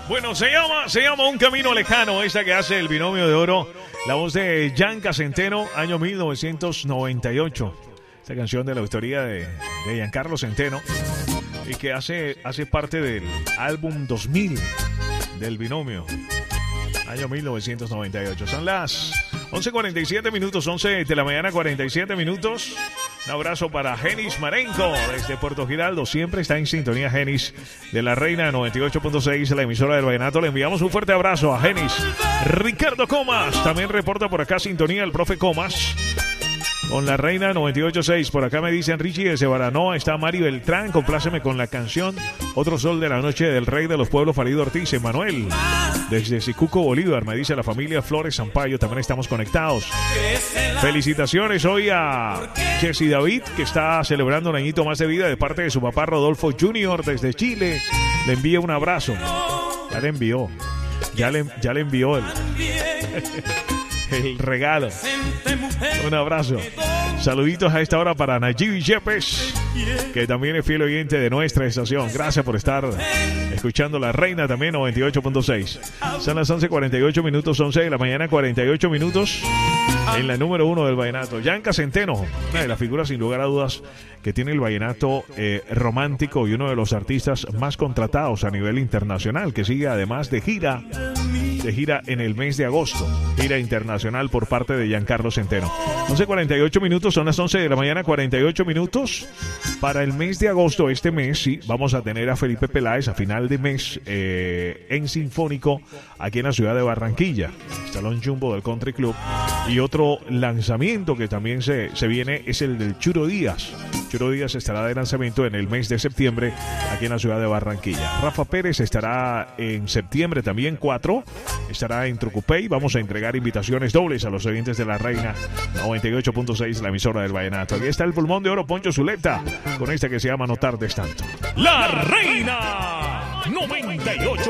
Bueno, se llama Un Camino Lejano, esta que hace el Binomio de Oro, la voz de Gianca Centeno, año 1998. Esta canción de la autoría de Giancarlo Centeno y que hace parte del álbum 2000 del Binomio, año 1998. Son las 11:47 minutos, 11 de la mañana, 47 minutos. Un abrazo para Genis Marenco desde Puerto Giraldo. Siempre está en sintonía Genis de la Reina 98.6, la emisora del Vallenato. Le enviamos un fuerte abrazo a Genis. Ricardo Comas también reporta por acá sintonía el profe Comas con la Reina 98.6. Por acá me dicen Richie de Cebaranoa. Está Mari Beltrán. Compláceme con la canción Otro Sol de la Noche del Rey de los Pueblos, Farido Ortiz. Emanuel desde Sicuco, Bolívar. Me dice la familia Flores Sampaio. También estamos conectados. Felicitaciones hoy a Jessy David, que está celebrando un añito más de vida de parte de su papá Rodolfo Jr. desde Chile. Le envía un abrazo. Ya le envió. Ya le envió el regalo. Un abrazo. Saluditos a esta hora para Nayibi Yepes, que también es fiel oyente de nuestra estación. Gracias por estar escuchando la Reina también 98.6. Son las 11:48 minutos, 11 de la mañana, 48 minutos. En la número 1 del vallenato, Gianca Centeno, una de las figuras sin lugar a dudas que tiene el vallenato romántico y uno de los artistas más contratados a nivel internacional, que sigue además de gira en el mes de agosto, gira internacional por parte de Giancarlo Centeno. 11:48 minutos, son las 11 de la mañana, 48 minutos. Para el mes de agosto, este mes, sí, vamos a tener a Felipe Peláez a final de mes en Sinfónico, aquí en la ciudad de Barranquilla, Salón Jumbo del Country Club. Y otro lanzamiento que también se viene es el del Churo Díaz. Churo Díaz estará de lanzamiento en el mes de septiembre aquí en la ciudad de Barranquilla. Rafa Pérez estará en septiembre también 4, estará en Trucupey. Vamos a entregar invitaciones dobles a los oyentes de la Reina 98.6, la emisora del vallenato. Aquí está el pulmón de oro Poncho Zuleta con esta que se llama No tardes tanto. La Reina 98.